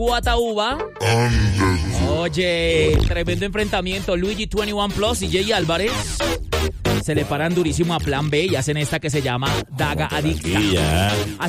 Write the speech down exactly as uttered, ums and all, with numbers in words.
Guatauba. Oye, tremendo enfrentamiento. Luigi veintiuno Plus y Jay Álvarez se le paran durísimo a Plan B y hacen esta que se llama Daga Adicta. Y ya. Así